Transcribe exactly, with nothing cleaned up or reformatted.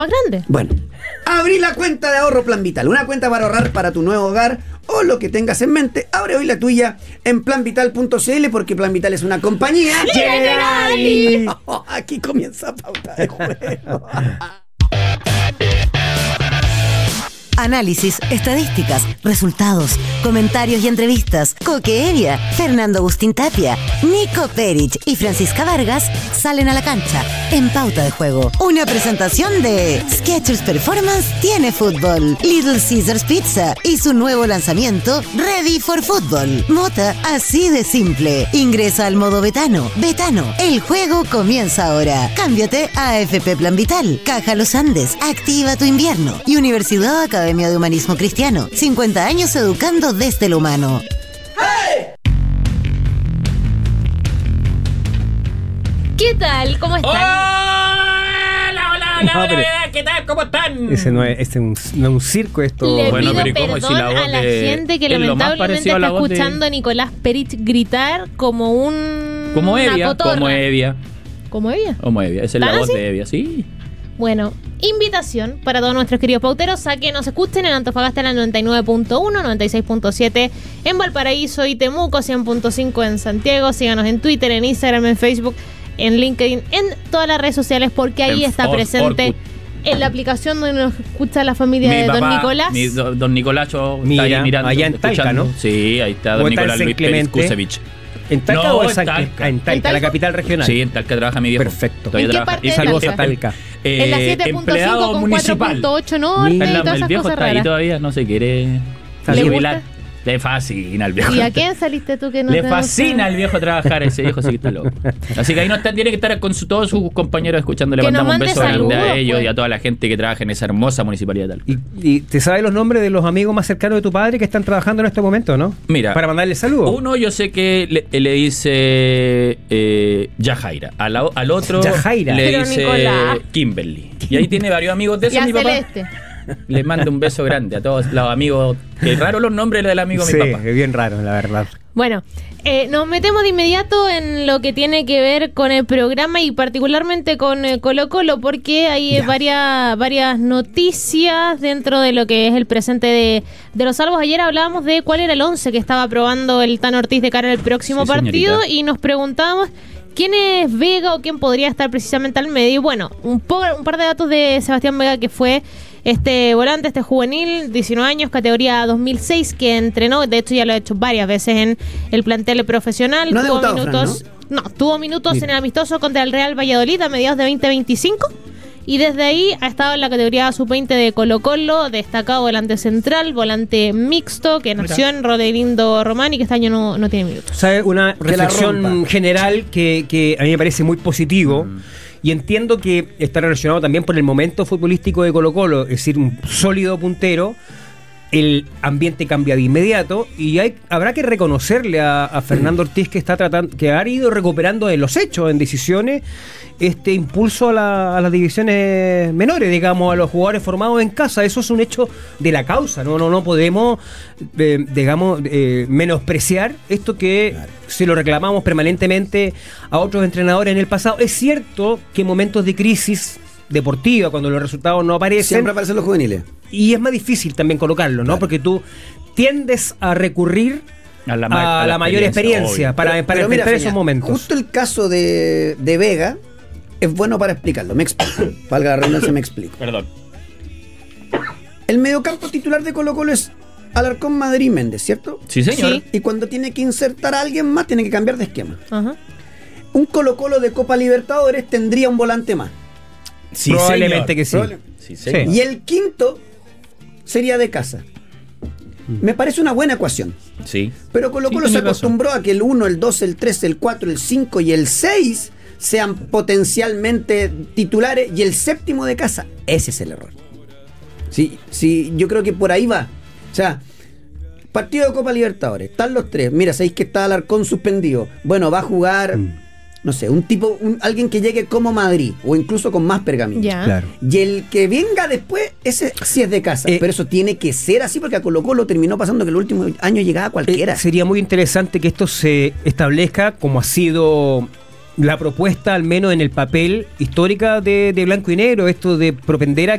más grande. Bueno, abrí la cuenta de ahorro Plan Vital, una cuenta para ahorrar para tu nuevo hogar o lo que tengas en mente. Abre hoy la tuya en plan vital punto c l porque Plan Vital es una compañía Generali. Oh, aquí comienza Pauta de Juego. Análisis, estadísticas, resultados, comentarios y entrevistas. Coque Evia, Fernando Agustín Tapia, Nico Perich y Francisca Vargas salen a la cancha en Pauta de Juego. Una presentación de Skechers Performance tiene fútbol, Little Caesars Pizza y su nuevo lanzamiento Ready for Football. Mota, así de simple. Ingresa al modo Betano. Betano, el juego comienza ahora. Cámbiate a A F P Plan Vital, Caja Los Andes, activa tu invierno y Universidad Academia de Humanismo Cristiano. cincuenta años educando desde lo humano. ¡Hey! ¿Qué tal? ¿Cómo están? ¡Hola, hola, hola, No, hola, pero- hola! ¿Qué tal? ¿Cómo están? Ese no es, este es un, no es un circo esto. Le Bueno, pido pero ¿y cómo perdón si la voz a la de- gente que es lo más lamentablemente parecido a la está voz de- escuchando a Nicolás Perich gritar como un... Como una Evia, cotorra. como Evia. ¿Como Evia? Como Evia, esa es ¿Tan la voz así? de Evia, sí. Bueno, invitación para todos nuestros queridos pauteros a que nos escuchen en Antofagasta en el noventa y nueve punto uno, noventa y seis punto siete en Valparaíso y Temuco, cien punto cinco en Santiago. Síganos en Twitter, en Instagram, en Facebook, en LinkedIn, en todas las redes sociales porque ahí En está Or- presente Orkut. en la aplicación donde nos escucha la familia Mi de papá, Don Nicolás. mi do- don Nicolacho Mira, está ahí mirando. allá en Talca, escuchando. ¿no? Sí, ahí está ¿O don está en Nicolás San Luis Clemente? Pérez Kusevich. ¿En Talca No, o en en San Talca. Ah, en ¿En Talca, Talca? la capital regional? Sí, en Talca trabaja mi viejo. Perfecto. Todavía ¿En qué trabaja. parte Y de saludos Talca? a Talca. Eh, en la siete punto cinco empleado con cuatro municipal. punto ocho norte Mira, y El, todas el esas viejo cosas está ahí raras. todavía, no se quiere ¿Le jubilar. gusta? Le fascina al viejo. ¿Y a quién saliste tú que no Le te fascina gusta? al viejo trabajar, ese viejo sí que está loco. Así que ahí no está, tiene que estar con su- todos sus compañeros escuchando. Le Que nos mandamos un mande beso grande saludos, a ellos pues. y a toda la gente que trabaja en esa hermosa municipalidad de Talca. ¿Y, y te sabes los nombres de los amigos más cercanos de tu padre que están trabajando en este momento, no? Mira, Para mandarle saludos. Uno yo sé que le, le dice eh, Yajaira, al, al otro Yajaira. le Pero dice Nicolás. Kimberly. Y ahí tiene varios amigos de Y esos, a mi papá. Celeste. Les mando un beso grande a todos los amigos. Qué raro los nombres del amigo de Sí, mi papá. es bien raro, la verdad. Bueno, eh, nos metemos de inmediato en lo que tiene que ver con el programa y particularmente con eh, Colo Colo porque hay eh, Ya. varias varias noticias dentro de lo que es el presente de, de los salvos. Ayer hablábamos de cuál era el once que estaba probando el Tano Ortiz de cara al próximo Sí, partido señorita. y nos preguntábamos quién es Vega o quién podría estar precisamente al medio. Y bueno, un, po- un par de datos de Sebastián Vega que fue este volante, este juvenil, diecinueve años, categoría dos mil seis, que entrenó, de hecho ya lo ha hecho varias veces en el plantel profesional. No ha tuvo debutado, minutos, Fran, no, tuvo minutos Mira. en el amistoso contra el Real Valladolid a mediados de veinte veinticinco. Y desde ahí ha estado en la categoría sub veinte de Colo Colo, destacado volante central, volante mixto, que nació en Rodelindo Román y que este año no, no tiene minutos. ¿Sabes? Una Que la reflexión rompa. general que, que a mí me parece muy positivo. Y entiendo que está relacionado también por el momento futbolístico de Colo Colo, es decir, un sólido puntero. El ambiente cambia de inmediato y hay, habrá que reconocerle a, a Fernando Ortiz que está tratando, que ha ido recuperando en los hechos, en decisiones, este impulso a, la- a las divisiones menores, digamos, a los jugadores formados en casa. Eso es un hecho de la causa. No, no, no podemos, eh, digamos, eh, menospreciar esto que se lo reclamamos permanentemente a otros entrenadores en el pasado. Es cierto que en momentos de crisis deportiva, cuando los resultados no aparecen, Siempre aparecen los juveniles. y es más difícil también colocarlo, ¿no? Claro. Porque tú tiendes a recurrir A la, a ma- la, a la mayor experiencia obvio. para, para Pero mira, enfrentar Feña, esos momentos. Justo el caso de, de Vega es bueno para explicarlo. Me explico. Valga la redundancia, me explico. Perdón. El mediocampo titular de Colo Colo es Alarcón, Madrid y Méndez, ¿cierto? Sí, señor. Sí. Y cuando tiene que insertar a alguien más, tiene que cambiar de esquema. Ajá. Un Colo Colo de Copa Libertadores tendría un volante más. Sí, Probablemente señor. que sí. Probable- Sí, señor. Y el quinto sería de casa. Me parece una buena ecuación. Sí. Pero Colo Sí, Colo se tiene razón. acostumbró a que el uno, el dos, el tres, el cuatro, el cinco y el seis sean potencialmente titulares y el séptimo de casa. Ese es el error. Sí, sí, yo creo que por ahí va. O sea, partido de Copa Libertadores, están los tres. Mira, sabéis que está Alarcón suspendido. Bueno, va a jugar, no sé, un tipo, un- alguien que llegue como Madrid o incluso con más pergamino. Ya. Claro. Y el que venga después, ese sí es de casa. Eh, pero eso tiene que ser así porque a Colo Colo terminó pasando que el último año llegaba cualquiera. Eh, sería muy interesante que esto se establezca como ha sido la propuesta, al menos en el papel, histórica de, de Blanco y Negro, esto de propender a